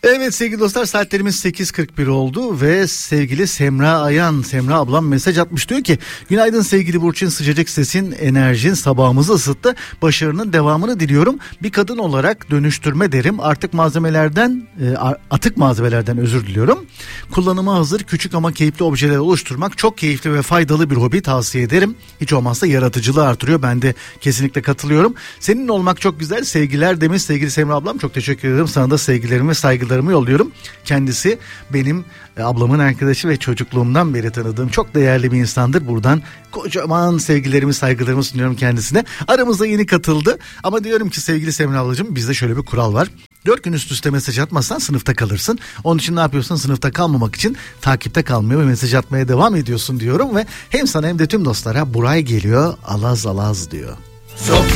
Evet sevgili dostlar, saatlerimiz 8.41 oldu ve sevgili Semra ablam mesaj atmış, diyor ki günaydın sevgili Burçin, sıcacık sesin, enerjin sabahımızı ısıttı, başarının devamını diliyorum. Bir kadın olarak dönüştürme derim, atık malzemelerden özür diliyorum. Kullanıma hazır küçük ama keyifli objeler oluşturmak çok keyifli ve faydalı bir hobi, tavsiye ederim. Hiç olmazsa yaratıcılığı artırıyor, ben de kesinlikle katılıyorum. Senin olmak çok güzel, sevgiler demiş sevgili Semra ablam, çok teşekkür ederim, sana da sevgilerimi ve saygılarımı yolluyorum. Kendisi benim ablamın arkadaşı ve çocukluğumdan beri tanıdığım çok değerli bir insandır. Buradan kocaman sevgilerimi, saygılarımı sunuyorum kendisine. Aramıza yeni katıldı ama diyorum ki sevgili Semra ablacığım, bizde şöyle bir kural var. 4 gün üst üste mesaj atmazsan sınıfta kalırsın. Onun için ne yapıyorsun? Sınıfta kalmamak için takipte kalmaya ve mesaj atmaya devam ediyorsun diyorum ve hem sana hem de tüm dostlara Buray geliyor alaz alaz diyor.